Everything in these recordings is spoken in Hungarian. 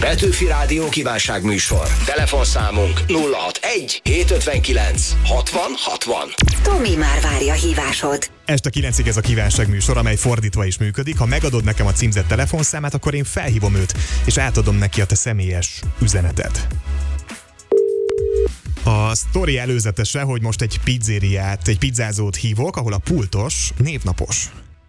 Petőfi Rádió kívánságműsor. Telefonszámunk 061 759 60 60. Tomi már várja hívásod. Este 9-ig ez a kívánságműsor, amely fordítva is működik. Ha megadod nekem a címzett telefonszámát, akkor én felhívom őt, és átadom neki a te személyes üzenetet. A sztori előzetese, hogy most egy pizzériát, egy pizzázót hívok, ahol a pultos névnapos.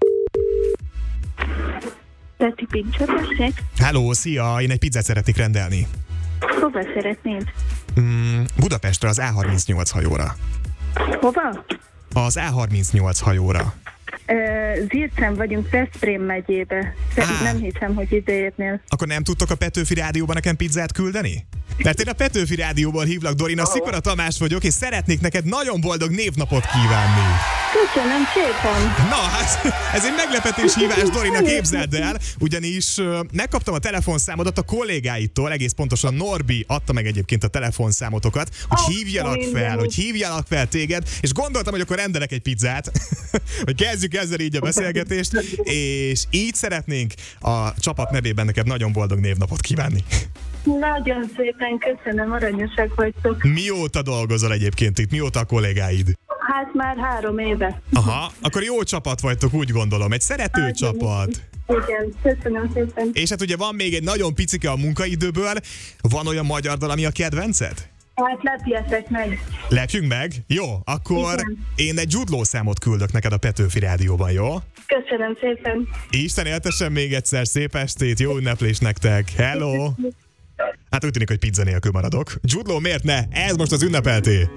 Peti Pizza, tessék? Halló, szia! Én egy pizzát szeretnék rendelni. Hova szeretnéd? Budapestre, az A38 hajóra. Hova? Az A38 hajóra. Zircen vagyunk, Veszprém megyébe. Nem hiszem, hogy ide érnél. Akkor nem tudtok a Petőfi Rádióban nekem pizzát küldeni? Mert én a Petőfi Rádióból hívlak, Dorina, Szikora Tamás vagyok, és szeretnék neked nagyon boldog névnapot kívánni. Köszönöm szépen. Na hát, ez egy meglepetés hívás, Dorina, képzeld el, ugyanis megkaptam a telefonszámodat a kollégáitól, egész pontosan Norbi adta meg egyébként a telefonszámotokat, hogy hívjalak fel téged, és gondoltam, hogy akkor rendelek egy pizzát, hogy kezdjük ezzel így a beszélgetést, és így szeretnénk a csapat nevében neked nagyon boldog névnapot kívánni. Nagyon szépen köszönöm, aranyosak vagytok. Mióta dolgozol egyébként itt? Mióta a kollégáid? Hát már 3 éve. Aha, akkor jó csapat vagytok, úgy gondolom. Egy szerető csapat. Igen, köszönöm szépen. És hát ugye van még egy nagyon picike a munkaidőből. Van olyan magyar dal, ami a kedvenced? Hát lepjetek meg. Lepjünk meg? Jó, akkor igen. Én egy Jude Law számot küldök neked a Petőfi Rádióban, jó? Köszönöm szépen. Isten éltessen még egyszer, szép estét, jó ünneplés nektek. Hello! Hát úgy tűnik, hogy pizza nélkül maradok. Jude Law, miért ne? Ez most az ünnepelté.